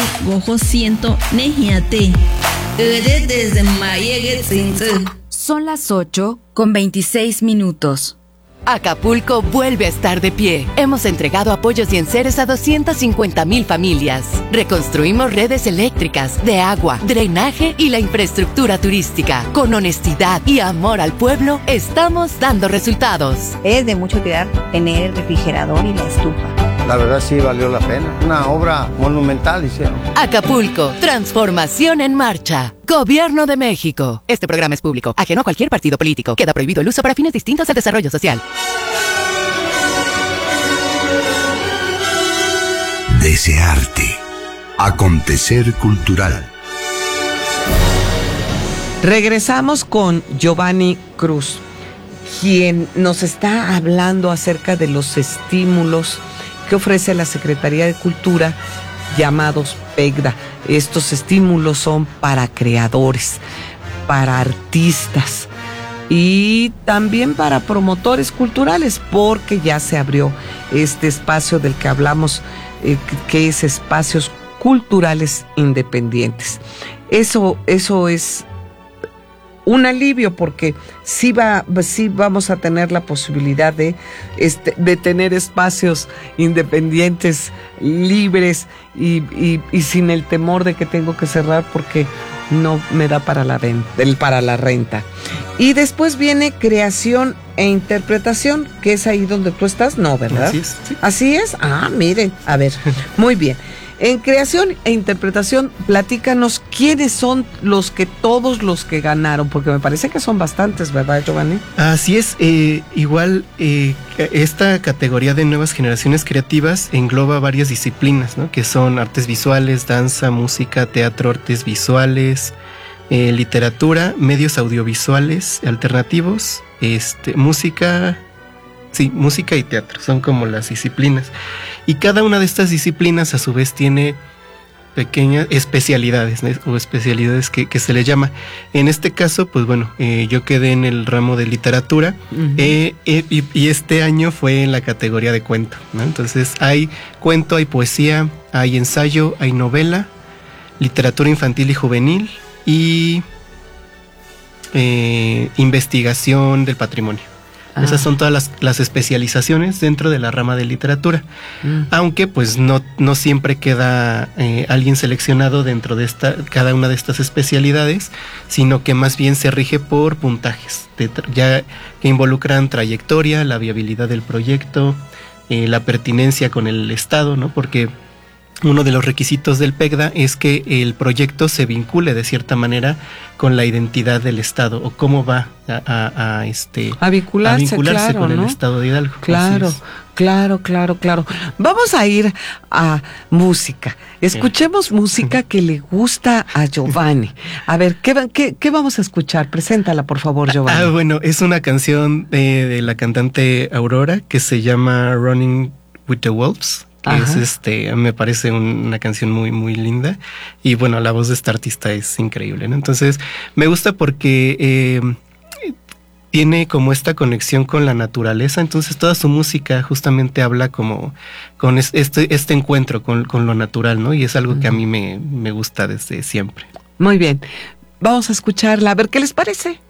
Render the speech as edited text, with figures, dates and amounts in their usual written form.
gojo siento nehiate. Desde Mayege Tzinze. Son las 8:26. Acapulco vuelve a estar de pie. Hemos entregado apoyos y enseres a 250,000 familias. Reconstruimos redes eléctricas, de agua, drenaje y la infraestructura turística. Con honestidad y amor al pueblo, estamos dando resultados. Es de mucha utilidad tener el refrigerador y la estufa. La verdad sí valió la pena. Una obra monumental hicieron. Acapulco, transformación en marcha. Gobierno de México. Este programa es público, ajeno a cualquier partido político. Queda prohibido el uso para fines distintos del desarrollo social. Desearte. Acontecer cultural. Regresamos con Giovanni Cruz, quien nos está hablando acerca de los estímulos que ofrece la Secretaría de Cultura llamados PECDA. Estos estímulos son para creadores, para artistas y también para promotores culturales, porque ya se abrió este espacio del que hablamos, que es espacios culturales independientes. Eso es un alivio, porque sí vamos a tener la posibilidad de tener espacios independientes, libres y sin el temor de que tengo que cerrar porque no me da para la renta. Y después viene creación e interpretación, que es ahí donde tú estás, ¿no, verdad? Así es. Sí. ¿Así es? Ah, miren, a ver, muy bien. En creación e interpretación, platícanos quiénes son todos los que ganaron, porque me parece que son bastantes, ¿verdad, Giovanni? Así es, igual esta categoría de nuevas generaciones creativas engloba varias disciplinas, ¿no? Que son artes visuales, danza, música, teatro, artes visuales, literatura, medios audiovisuales alternativos, música y teatro, son como las disciplinas. Y cada una de estas disciplinas a su vez tiene pequeñas especialidades, ¿no? O especialidades que se le llama. En este caso, pues bueno, yo quedé en el ramo de literatura. Uh-huh. Y este año fue en la categoría de cuento, ¿no? Entonces hay cuento, hay poesía, hay ensayo, hay novela, literatura infantil y juvenil y investigación del patrimonio. Esas son todas las especializaciones dentro de la rama de literatura. Aunque pues no siempre queda alguien seleccionado dentro de cada una de estas especialidades, sino que más bien se rige por puntajes ya que involucran trayectoria, la viabilidad del proyecto, la pertinencia con el Estado, ¿no? Porque uno de los requisitos del PECDA es que el proyecto se vincule de cierta manera con la identidad del Estado, o cómo va a vincularse claro, con, ¿no?, el Estado de Hidalgo. Claro. Vamos a ir a música. Escuchemos música que le gusta a Giovanni. A ver, ¿qué vamos a escuchar? Preséntala, por favor, Giovanni. Bueno, es una canción de la cantante Aurora que se llama Running with the Wolves. Que me parece una canción muy, muy linda. Y bueno, la voz de esta artista es increíble, ¿no? Entonces, me gusta porque tiene como esta conexión con la naturaleza. Entonces, toda su música justamente habla como con este encuentro con lo natural, ¿no? Y es algo que a mí me gusta desde siempre. Muy bien. Vamos a escucharla, a ver qué les parece.